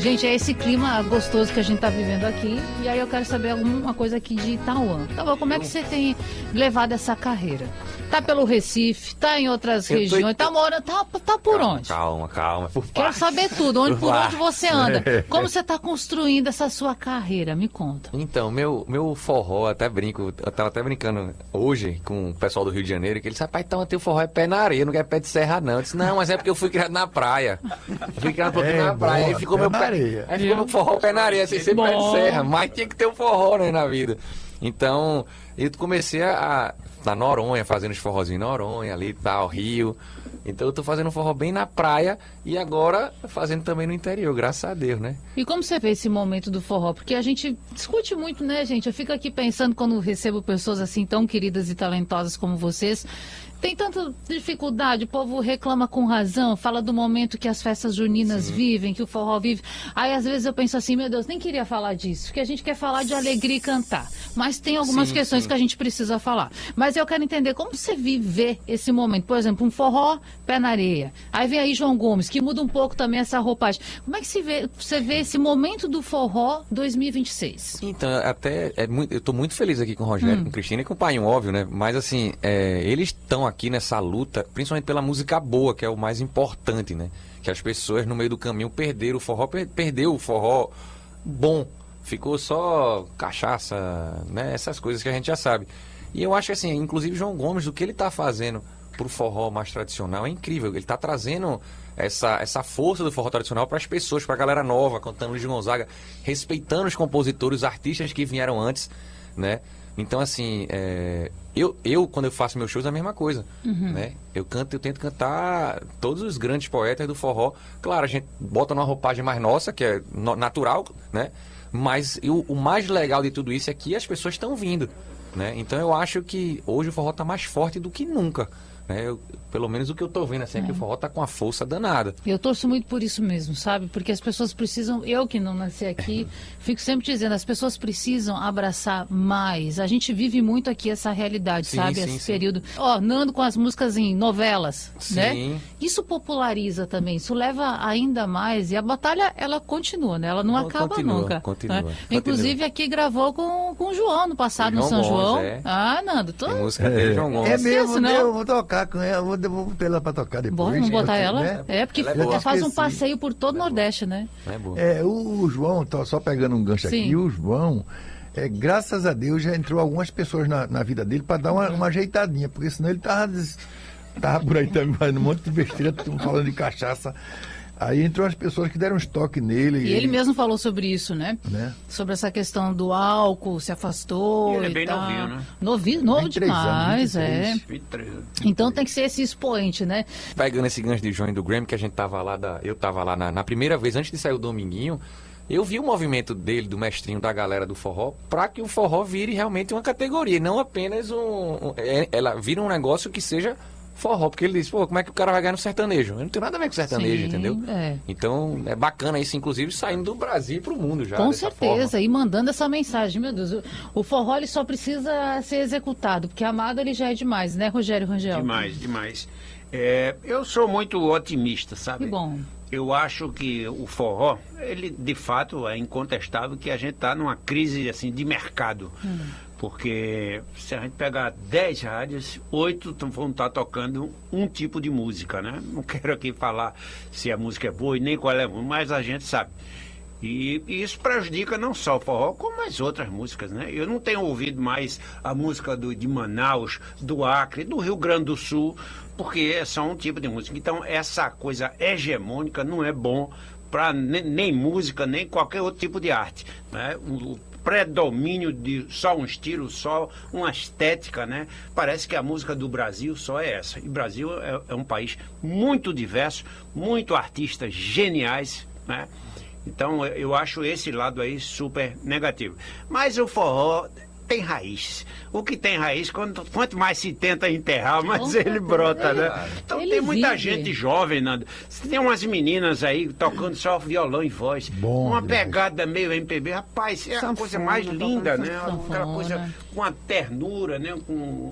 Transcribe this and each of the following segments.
Gente, é esse clima gostoso que a gente tá vivendo aqui. E aí eu quero saber alguma coisa aqui de Itauã. Então, como é que você tem levado essa carreira? Tá pelo Recife, tá em outras regiões, tá morando, tá por onde? Calma, por Quero parte. saber tudo, por onde você anda. Como você tá construindo essa sua carreira? Me conta. Então, meu forró, até brinco, eu tava até brincando hoje com o pessoal do Rio de Janeiro, que eles disseram, rapaz, então teu forró é pé na areia, não é pé de serra não. Eu disse, não, mas é porque eu fui criado na praia. Eu fui criado um pouquinho na praia, aí ficou meu pé, aí ficou meu forró pé na areia, sem ser pé de serra, mas tinha que ter um forró, né, na vida. Então, eu comecei na Noronha, fazendo os forrozinhos em Noronha, ali tal, Rio. Então eu tô fazendo um forró bem na praia e agora fazendo também no interior, graças a Deus, né? E como você vê esse momento do forró? Porque a gente discute muito, né, gente? Eu fico aqui pensando quando recebo pessoas assim tão queridas e talentosas como vocês. Tem tanta dificuldade, o povo reclama com razão, fala do momento que as festas juninas vivem, que o forró vive. Aí às vezes eu penso assim, meu Deus, nem queria falar disso, porque a gente quer falar de alegria e cantar. Mas tem algumas questões que a gente precisa falar. Mas eu quero entender como você vive esse momento. Por exemplo, um forró, pé na areia. Aí vem aí João Gomes, que muda um pouco também essa roupagem. Como é que você vê esse momento do forró 2026? Então, eu tô muito feliz aqui com o Rogério, com o Cristina e com o Pai, óbvio, né? Mas assim, eles estão aqui nessa luta, principalmente pela música boa, que é o mais importante, né? Que as pessoas no meio do caminho perderam o forró, perdeu o forró bom. Ficou só cachaça, né? Essas coisas que a gente já sabe. E eu acho que assim, inclusive João Gomes, do que ele tá fazendo pro forró mais tradicional é incrível. Ele tá trazendo essa força do forró tradicional para as pessoas, pra galera nova, cantando Luiz Gonzaga, respeitando os compositores, os artistas que vieram antes, né? Então, assim, eu quando eu faço meus shows, é a mesma coisa, né? Eu tento cantar todos os grandes poetas do forró. Claro, a gente bota numa roupagem mais nossa, que é natural, né? Mas o mais legal de tudo isso é que as pessoas estão vindo, né? Então eu acho que hoje o forró está mais forte do que nunca, né? Pelo menos o que eu tô vendo assim, é que o forró tá com uma força danada. Eu torço muito por isso mesmo, sabe? Porque as pessoas precisam, eu que não nasci aqui, fico sempre dizendo, as pessoas precisam abraçar mais. A gente vive muito aqui essa realidade, sabe? Esse período. Nando com as músicas em novelas, né? Isso populariza também, isso leva ainda mais. E a batalha, ela continua, né? Ela não acaba nunca. Continua. Né? Inclusive aqui gravou com o João no passado, no São João. Nando, Tem música dele, João Gomes. É mesmo, eu vou tocar com ela, vou botar ela pra tocar depois. Bora, vamos botar ela? Né? Porque faz um passeio por todo o Nordeste, né? O João, só pegando um gancho aqui, o João, graças a Deus, já entrou algumas pessoas na vida dele para dar uma ajeitadinha, porque senão ele tava por aí também fazendo um monte de besteira, falando de cachaça. Aí entrou as pessoas que deram um estoque nele. E ele mesmo falou sobre isso, né? Sobre essa questão do álcool, se afastou. E ele é bem novinho, né? Novo demais, 23 anos. Então tem que ser esse expoente, né? Pegando esse gancho de João e do Grammy, que a gente tava lá, eu tava lá na primeira vez, antes de sair o Dominguinho, eu vi o movimento dele, do mestrinho, da galera do forró, para que o forró vire realmente uma categoria, não apenas ela vira um negócio que seja forró, porque ele disse, como é que o cara vai ganhar no sertanejo? Eu não tenho nada a ver com sertanejo, entendeu? Então, é bacana isso, inclusive, saindo do Brasil pro mundo já. Com certeza, forma. E mandando essa mensagem, meu Deus, o forró ele só precisa ser executado, porque amado ele já é demais, né, Rogério Rangel? Demais. Eu sou muito otimista, sabe? Que bom. Eu acho que o forró, ele de fato é incontestável que a gente está numa crise assim de mercado. Porque se a gente pegar 10 rádios, 8 vão estar tocando um tipo de música, né? Não quero aqui falar se a música é boa e nem qual é, mas a gente sabe. E isso prejudica não só o forró, como as outras músicas, né? Eu não tenho ouvido mais a música de Manaus, do Acre, do Rio Grande do Sul, porque é só um tipo de música. Então, essa coisa hegemônica não é bom para nem música, nem qualquer outro tipo de arte, né? O predomínio de só um estilo, só uma estética, né? Parece que a música do Brasil só é essa. E o Brasil é um país muito diverso, muito artistas geniais, né? Então eu acho esse lado aí super negativo. Mas o forró tem raiz. O que tem raiz, quanto mais se tenta enterrar, mais ele brota, né? Então tem muita gente jovem, Nando. Tem umas meninas aí tocando só violão e voz. Uma pegada meio MPB. Rapaz, é a coisa mais linda, né? Aquela coisa com a ternura, né?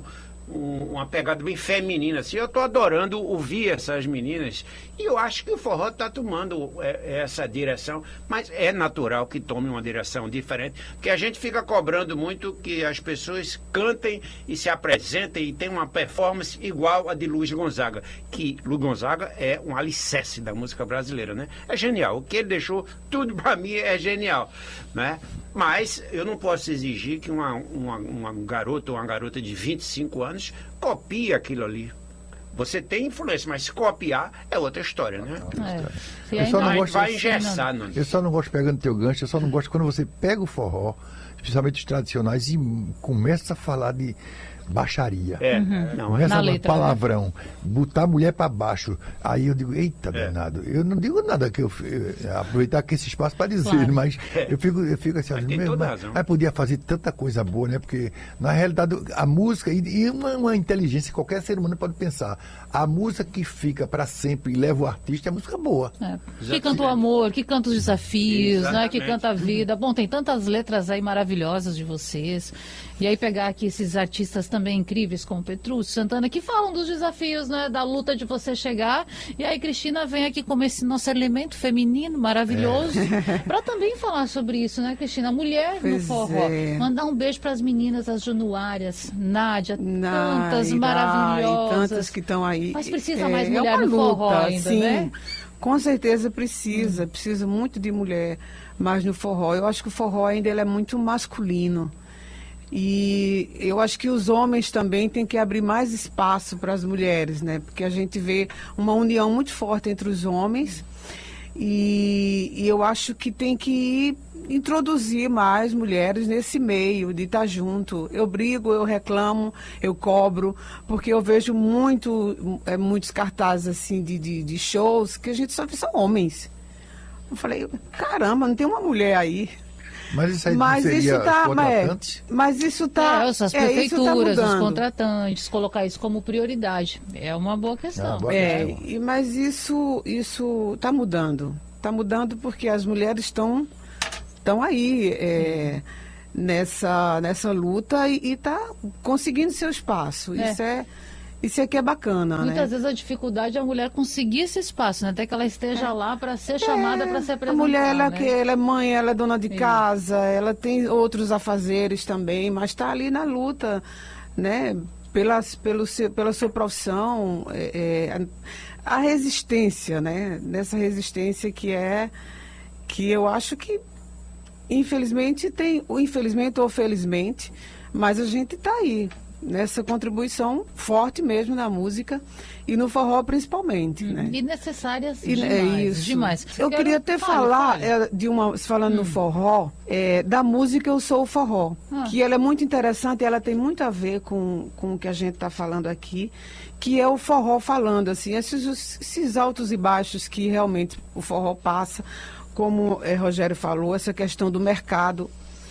uma pegada bem feminina, assim. Eu estou adorando ouvir essas meninas e eu acho que o forró está tomando essa direção, mas é natural que tome uma direção diferente, porque a gente fica cobrando muito que as pessoas cantem e se apresentem e tenham uma performance igual a de Luiz Gonzaga, que Luiz Gonzaga é um alicerce da música brasileira, né? É genial, o que ele deixou, tudo para mim é genial, né? Mas eu não posso exigir que uma garota ou uma garota de 25 anos copie aquilo ali. Você tem influência, mas se copiar é outra história, né? Eu só não gosto, vai engessar. Eu só não gosto, pegando teu gancho, eu só não gosto quando você pega o forró, especialmente os tradicionais, e começa a falar de baixaria. Não, Começa letra, palavrão, botar a mulher para baixo. Aí eu digo, eita, danado. Eu não digo nada que aproveitar aqui esse espaço para dizer, Claro. mas eu fico assim, tem toda razão. mas podia fazer tanta coisa boa, né? Porque na realidade a música e uma inteligência que qualquer ser humano pode pensar. A música que fica para sempre e leva o artista é música boa. Que canta o amor, que canta os desafios, né? Que Exatamente. canta a vida. Bom, tem tantas letras aí maravilhosas de vocês. E aí pegar aqui esses artistas também incríveis como Petrúcio, Santana, que falam dos desafios, né? Da luta de você chegar. E aí Cristina vem aqui como esse nosso elemento feminino maravilhoso para também falar sobre isso, né, Cristina? Mulher no Pois forró. é. Mandar um beijo para as meninas, as Januárias, Nádia, tantas Ai, maravilhosas. tantas que estão aí. Mas precisa mais é mulher uma no forró luta, ainda, sim. né? Com certeza precisa muito de mulher mais no forró. Eu acho que o forró ainda ele é muito masculino. E eu acho que os homens também têm que abrir mais espaço para as mulheres, né? Porque a gente vê uma união muito forte entre os homens e eu acho que tem que introduzir mais mulheres nesse meio, de estar junto. Eu brigo, eu reclamo, eu cobro, porque eu vejo muitos cartazes assim de shows que a gente só vê só homens. Eu falei, caramba, não tem uma mulher aí. Mas isso aí Mas não seria isso tá, contratante? mas isso tá, As isso tá prefeituras, os mudando. contratantes, colocar isso como prioridade. É uma boa questão. boa questão. Mas isso está mudando. Está mudando porque as mulheres estão aí nessa luta e está conseguindo seu espaço. Isso é que é bacana, Muitas né? vezes a dificuldade é a mulher conseguir esse espaço, né? Até que ela esteja lá para ser chamada para se A apresentar. mulher, né? ela é mãe, ela é dona de Isso. casa, ela tem outros afazeres também, mas está ali na luta, né? Pela sua profissão, a resistência, né? Nessa resistência que eu acho que infelizmente ou felizmente, mas a gente está aí nessa contribuição forte mesmo na música e no forró principalmente, né? E necessárias E demais, é isso. demais. Eu queria até falar fale. falando no forró, da música Eu Sou o Forró, que ela é muito interessante, ela tem muito a ver com o que a gente está falando aqui, que é o forró falando, assim, esses altos e baixos que realmente o forró passa, como Rogério falou, essa questão do mercado,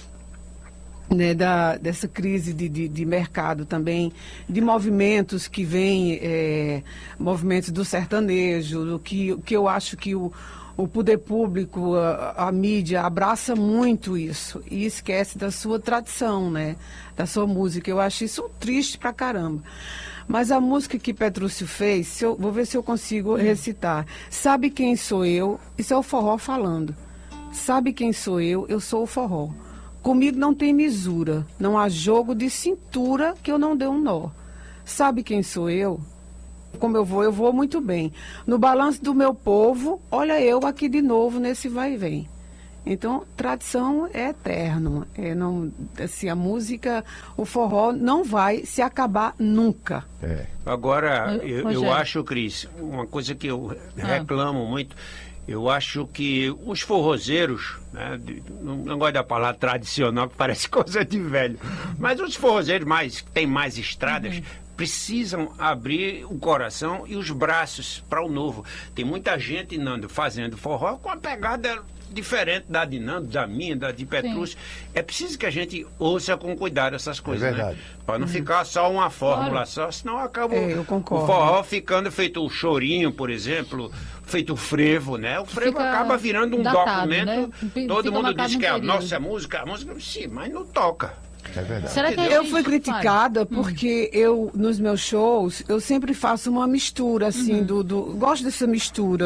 né, dessa crise de mercado também, de movimentos que vêm, movimentos do sertanejo, do que eu acho que o poder público, a mídia abraça muito isso e esquece da sua tradição, né, da sua música. Eu acho isso triste pra caramba. Mas a música que Petrúcio fez, vou ver se eu consigo recitar. Sabe quem sou eu? Isso é o forró falando. Sabe quem sou eu? Eu sou o forró. Comigo não tem misura, não há jogo de cintura que eu não dê um nó. Sabe quem sou eu? Como eu vou muito bem. No balanço do meu povo, olha eu aqui de novo nesse vai e vem. Então, tradição é eterno. Assim, a música, o forró não vai se acabar nunca. Agora, eu Rogério. acho, Cris, uma coisa que eu reclamo muito, eu acho que os forrozeiros, né, não gosto da palavra tradicional, que parece coisa de velho, mas os forrozeiros que têm mais estradas, precisam abrir o coração e os braços para o novo. Tem muita gente, Nando, fazendo forró com uma pegada diferente da de Nando, da minha, da de Petrúcio. É preciso que a gente ouça com cuidado essas coisas, verdade. né? Para não ficar só uma fórmula Claro. só, senão acaba Eu o concordo. forró ficando feito o chorinho, por exemplo, feito o frevo, né? O frevo Fica acaba virando um datado, documento, né? todo Fica mundo marcado diz num que é a período. nossa música, sim, mas não toca. É verdade. Será que a Eu gente fui faz? criticada porque eu, nos meus shows, eu sempre faço uma mistura, assim, gosto dessa mistura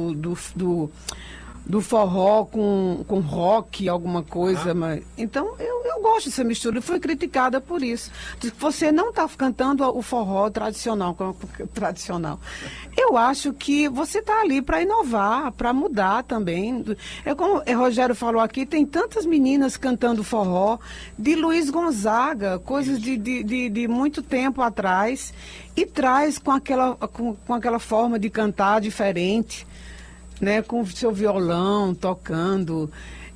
do forró com rock, alguma coisa, mas então eu gosto dessa mistura. Eu fui criticada por isso. Diz que você não está cantando o forró tradicional. Eu acho que você está ali para inovar, para mudar também. É como o Rogério falou aqui, tem tantas meninas cantando forró, de Luiz Gonzaga, coisas de muito tempo atrás, e traz com aquela forma de cantar diferente, né, com o seu violão tocando.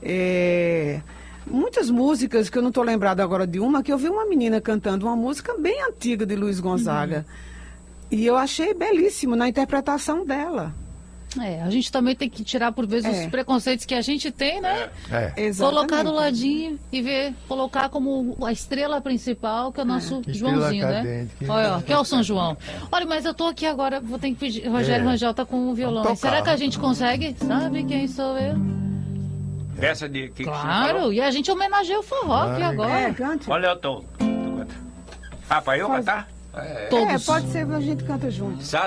Muitas músicas que eu não estou lembrada agora de uma, que eu vi uma menina cantando uma música bem antiga de Luiz Gonzaga. E eu achei belíssimo na interpretação dela. A gente também tem que tirar por vezes os preconceitos que a gente tem, né? Exatamente. Colocar do ladinho e colocar como a estrela principal, que é o nosso Estrela Joãozinho, né? cadente, que- Olha, ó, que é o São João. Olha, mas eu tô aqui agora, vou ter que pedir. Rogério Rangel tá com o violão. Vamos tocar. Será que a gente consegue? Sabe quem sou eu? Essa de que você Claro, falou? e a gente homenageia o forró aqui agora. Cante. Olha, eu tô. Ah, pra eu cantar? Todos. Pode ser, a gente canta junto.